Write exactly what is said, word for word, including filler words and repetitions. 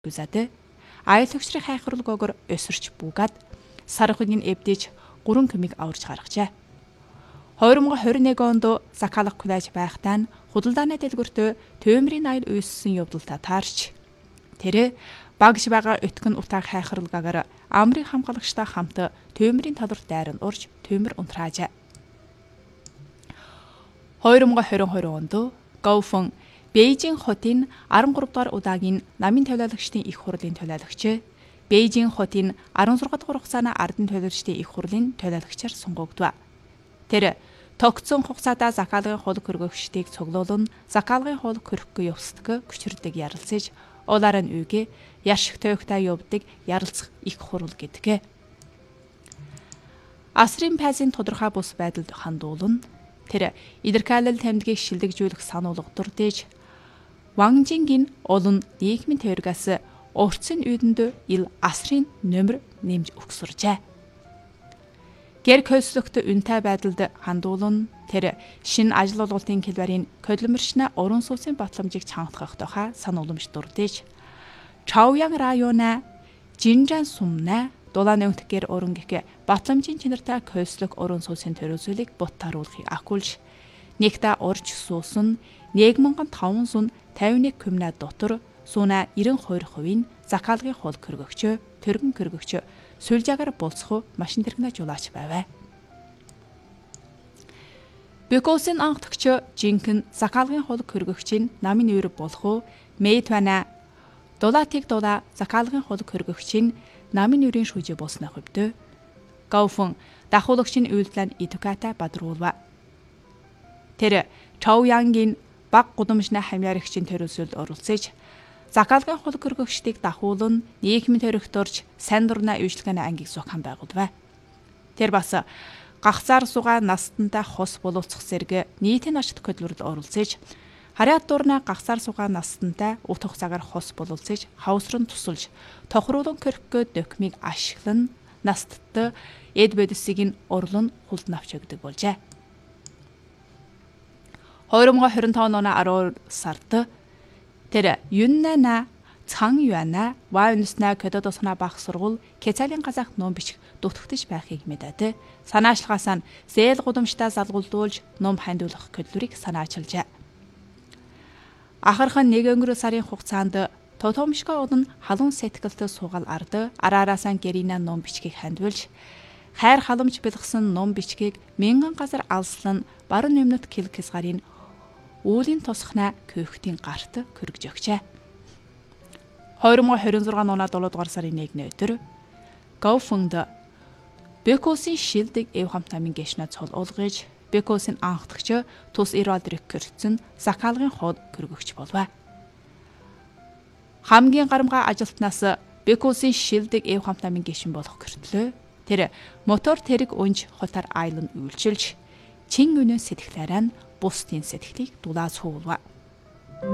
Гүзады аялагчрын хайхруулгоогоор өсөрч буугаад сархыг нь эвдэж гурван көмийг аварж гаргажээ. хоёр мың двадцать один онд Закалга хүлээж байхдаа нь худалдааны дэлгүүртөө Төөмрийн аял үйссэн явдалтай таарч тэр багш байгаа өтгөн утааг хайхруулгаагаар амрын хамгаалагчтай хамт Төөмрийн толорт дайран урж Төөмөр унтраажээ. хоёр мың двадцать два онд Гаофэн Бээжин хотын десет три дугаар удаагийн намын төлөөлөгчдийн их хурлын төлөөлөгч, Бээжин хотын десет шесть дугаар хугацааны ардын төлөөлөгчдийн их хурлын төлөөлөгчөөр сонгогдов. Тэр тогтсон хугацаадаа Закалгын хул хөргөгчдийг цуглуулн Закалгын хул хөрөхгүй явсдаг хүчирдэг ярилцаж, улаар нь үгээ яшиг тойгтай явдаг ярилцах их хурл гэдэг. Асрын пайзын тодорхой бус байдалд хандуулна. Тэр идэрхайлал тамдгийг шилдэгжүүлэх сануулга дурдж Ванжингийн олон нийгмийн теоригаас урьдчилан үйдэнд ил асрын нөмөр нэмж өгсөржээ. Гэр хөлслөгт үнэтэй байдалд хандуулна. Тэр шинэ ажил олголтын хэлбэрийн кодломоршна уран сууцын батламжийг чангахах тухай санууламж дурдж Чаоян района Жинжан сумна дулааны өнтгөр уран гэх батламжийн чанартай хөлслөх уран сууцын төрөөсөлийг буттааруулахыг ахгүйж нэгтээ урж суусан нэг мянган таван сун тавин нэг комна дотор сууна девяносто two% нь Закалгын хул хөргөгчөө, төргөн хөргөгчөө сүлжаагаар болцох машин тэргнэ жуулаач байваа. Бекосын анхдагч жинхэнэ Закалгын хул хөргөгчийн намын нэр болох Мэйтвана дулаатыг дулаа Закалгын хул хөргөгчийн намын нэрийн шүүжээ болсны хувьд Гаофэн дахуулагчийн үйлдэлд Идуката бадруулва. Тэр Чаоянгийн баг гудамжны хамьяарагчийн төрөөсөлд оролцож Закалгын хул хөргөгчдийг дахуулан нийгмийн төрөгт орж сайн дурна үйлчлэгээний ангийг зохион байгуулв. Тэр бас гагцаар сугаа настантай хос боловсох зэрэг нийтийн очд хөдөлмөрөд оролцож харьяат дурна гагцаар сугаа настантай ут хугацаагаар хос боловсож хавсран тусалж тохируулан хөрхгөө докумыг ашиглан настад эд бодисыг нь урлан хулд навч өгдөг болжээ. хоёр мың двадцать пять оны арван сард тэр Юннана Цангюана Вайнсна Кэдодосна бах сургууль Кецалийн казах ном бичих дутагдж байхыг мэдээд санаачлагаас нь зээл гудамжтай залгуулдуулж ном хандуулах хөдөлмөрийг санаачилжээ. Ахархан нэг өнгөрөө сарын хугацаанд Тотомшко удан халуун сэтгэлтэй суугаал ард араараасан гэрина ном бичгийг хандуулж хайр халамж бэлгсэн ном бичгийг мянган газар алслан баруун өмнөд Килкисгарын үүлийн тусахна көөхтийн гарт хөргөж өгчээ. хоёр мың двадцать шесть оны долоо дугаар сарын нэгний өдөр Гаофэнд Бекосын шилдэг эв хамт намын гишнэ цол уулгаж Бекосын анхдагч тус Ирвал Дреккерцэн Закалгын хол хөргөгч болваа. Хамгийн гарамгай ажилтнаас Бекосын шилдэг эв хамт намын гишүүн болох гэртлөө тэр мотор тэрэг унж хотар айлан үйлчилж чин өнөө сэтгэлээрээ бусдын сэтгэлийг дулааж хуулва.